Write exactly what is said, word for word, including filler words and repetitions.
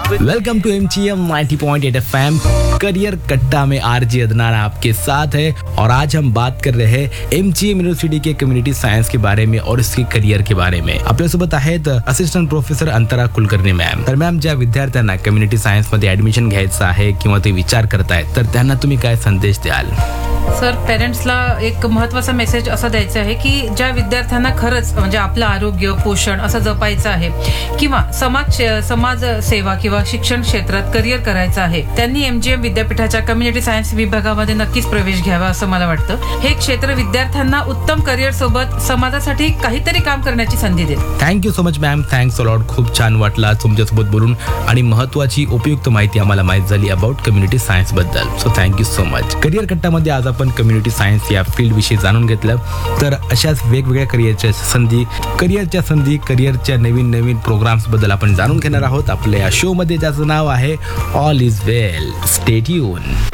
Welcome to MGM ninety point eight FM. Career कट्टा में RJ Adnan आपके साथ है और आज हम बात कर रहे हैं एमजीएम यूनिवर्सिटी के कम्युनिटी सायन्स के बारे में और इसके करियर के बारे में. आपल्यासोबत आहेत असिस्टंट प्रोफेसर अंतरा कुलकर्णी मॅम. तर मॅम, ज्या विद्यार्थ्यांना कम्युनिटी सायन्स मध्ये ऍडमिशन घ्यायचं आहे किंवा ते विचार करतायत तर त्यांना तुम्ही काय संदेश द्याल? सर, पेरेंट्सला एक महत्त्वाचा मेसेज असा द्यायचा आहे की ज्या विद्यार्थ्यांना खरंच म्हणजे आपलं आरोग्य पोषण असं जपायचं आहे किंवा समाज समाज सेवा किंवा शिक्षण क्षेत्रात करिअर करायचं आहे, त्यांनी एमजीएम विद्यापीठाच्या कम्युनिटी सायन्स विभागामध्ये नक्कीच प्रवेश घ्यावा असं मला वाटतं. हे क्षेत्र विद्यार्थ्यांना उत्तम करिअर सोबत समाजासाठी काहीतरी काम करण्याची संधी देते. Thank you so much ma'am. Thanks a lot. खूप छान वाटलं तुमच्यासोबत बोलून आणि महत्त्वाची उपयुक्त माहिती आम्हाला माहित झाली अबाउट कम्युनिटी सायन्स बद्दल. So thank you so much. Career कट्टामध्ये आज आपण कम्युनिटी सायन्स या फील्ड विषयी जाणून घेतलं. तर अशाच वेगवेगळ्या करिअरच्या संधी करिअरच्या संधी करिअरच्या नवीन नवीन प्रोग्राम्स बद्दल आपण जाणून घेणार आहोत आपल्या शो मध्ये, ज्याचं नाव आहे all is well. Stay tune.